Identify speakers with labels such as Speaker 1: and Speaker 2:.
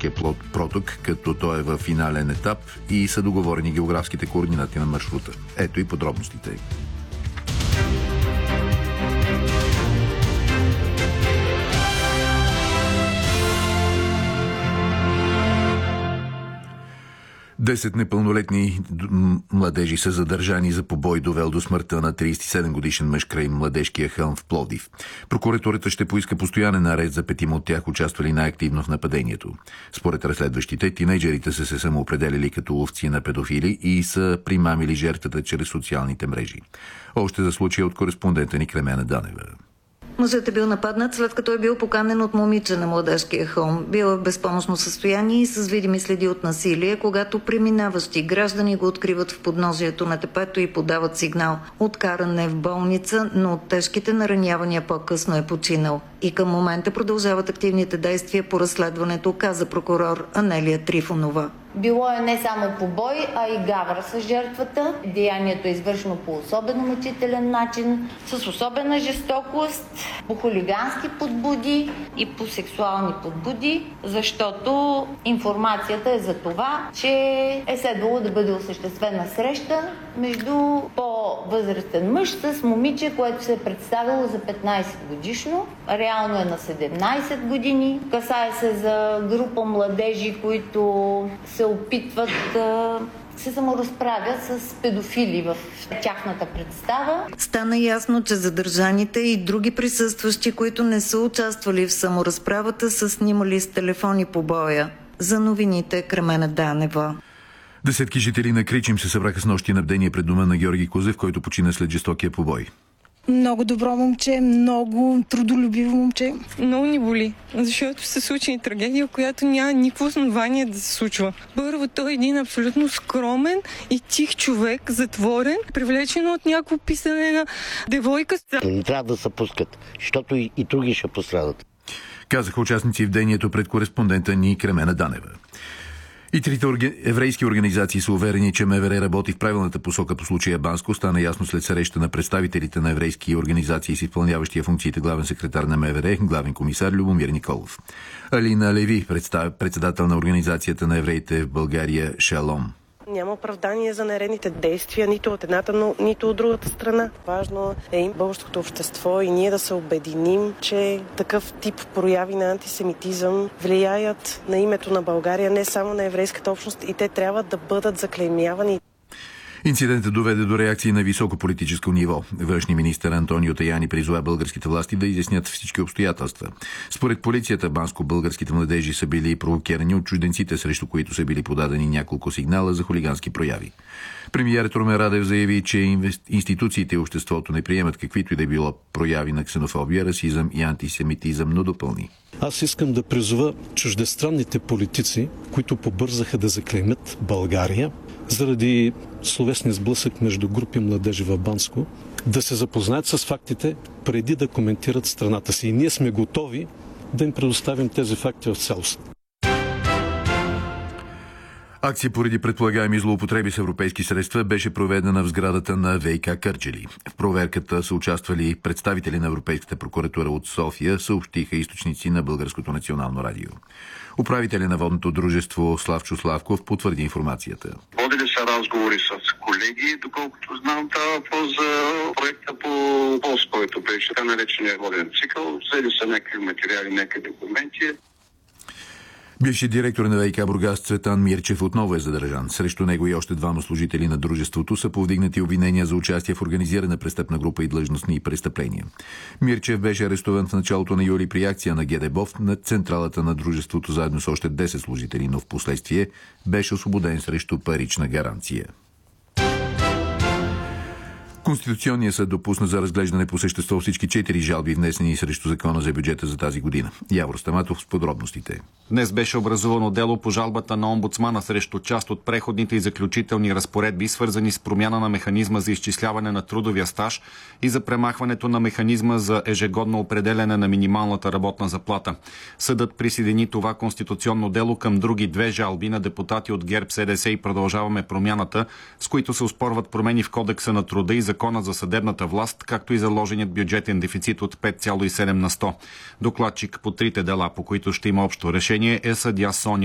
Speaker 1: Балканския проток, като той е в финален етап и са договорени географските координати на маршрута. Ето и подробностите. 10 непълнолетни младежи са задържани за побой, довел до смъртта на 37-годишен мъж край Младежкия хълм в Пловдив. Прокуратурата ще поиска постоянен арест за 5 от тях, участвали най-активно в нападението. Според разследващите, тинейджерите са се самоопределили като ловци на педофили и са примамили жертвата чрез социалните мрежи. Още за случая от кореспондента ни Кремена Данева.
Speaker 2: Мъжът е бил нападнат, след като е бил поканен от момиче на Младежкия хълм. Бил е в безпомощно състояние и с видими следи от насилие, когато преминаващи граждани го откриват в подножието на тепето и подават сигнал. Откаран е в болница, но от тежките наранявания по-късно е починал. И към момента продължават активните действия по разследването, каза прокурор Анелия Трифонова.
Speaker 3: Било е не само побой, а и гавра с жертвата. Деянието е извършено по особено мъчителен начин, с особена жестокост, по хулигански подбуди и по сексуални подбуди, защото информацията е за това, че е следвало да бъде осъществена среща между по-възрастен мъж с момиче, което се е представило за 15 годишно. Реално е на 17 години. Касае се за група младежи, които се опитват да се саморазправят с педофили в тяхната представа.
Speaker 2: Стана ясно, че задържаните и други присъстващи, които не са участвали в саморазправата, са снимали с телефони побоя. За новините Кремена Данева.
Speaker 1: Десетки жители на Кричим се събраха с нощи на бдение пред дома на Георги Кузев, който почина след жестокия побой.
Speaker 4: Много добро момче, много трудолюбиво момче.
Speaker 5: Много ни боли, защото се случи трагедия, която няма никакво основание да се случва. Първо, той е един абсолютно скромен и тих човек, затворен, привлечен от някакво писане на девойка.
Speaker 6: Не трябва да се пускат, защото и други ще пострадат.
Speaker 1: Казаха участници в бдението пред кореспондента ни Кремена Данева. И трите еврейски организации са уверени, че МВР работи в правилната посока по случая Банско. Стана ясно след среща на представителите на еврейски организации с изпълняващия функциите главен секретар на МВР, главен комисар Любомир Николов. Алина Леви, председател на организацията на евреите в България Шалом.
Speaker 7: Няма оправдание за нередните действия нито от едната, но нито от другата страна. Важно е и българското общество и ние да се обединим, че такъв тип прояви на антисемитизъм влияят на името на България, не само на еврейската общност, и те трябва да бъдат заклеймявани.
Speaker 1: Инцидентът доведе до реакции на високо политическо ниво. Външният министър Антонио Таяни призова българските власти да изяснят всички обстоятелства. Според полицията Банско, българските младежи са били провокирани от чужденците, срещу които са били подадени няколко сигнала за хулигански прояви. Премиерът Румен Радев заяви, че институциите и обществото не приемат каквито и да било прояви на ксенофобия, расизъм и антисемитизъм, но допълни.
Speaker 8: Аз искам да призова чуждестранните политици, които побързаха да заклеймят България заради словесния сблъсък между групи младежи в Банско, да се запознаят с фактите преди да коментират страната си. И ние сме готови да им предоставим тези факти в цялост.
Speaker 1: Акция поради предполагаеми злоупотреби с европейски средства беше проведена в сградата на ВиК Кърджали. В проверката са участвали представители на Европейската прокуратура от София, съобщиха източници на Българското национално радио. Управителя на водното дружество Славчо Славков потвърди информацията.
Speaker 9: Водили са разговори с колеги, доколкото знам, това въпрос за проекта по ОС, който беше така наречения воден цикъл. Взели са някакви материали, някакви документи.
Speaker 1: Бившият директор на ВиК Бургас Цветан Мирчев отново е задържан. Срещу него и още двама служители на дружеството са повдигнати обвинения за участие в организирана престъпна група и длъжностни престъпления. Мирчев беше арестуван в началото на юли при акция на ГДБОВ на централата на дружеството заедно с още 10 служители, но в последствие беше освободен срещу парична гаранция. Конституционният съд допусна за разглеждане по същество всички 4 жалби, внесени срещу закона за бюджета за тази година. Явор Стаматов с подробностите.
Speaker 10: Днес беше образувано дело по жалбата на омбудсмана срещу част от преходните и заключителни разпоредби, свързани с промяна на механизма за изчисляване на трудовия стаж и за премахването на механизма за ежегодно определяне на минималната работна заплата. Съдът присъедини това конституционно дело към други 2 жалби на депутати от ГЕРБ, СДС и Продължаваме промяната, с които се оспорват промени в Кодекса на труда и Закона за съдебната власт, както и заложеният бюджетен дефицит от 5,7%. Докладчик по 3 дела, по които ще има общо решение, е съдия Соня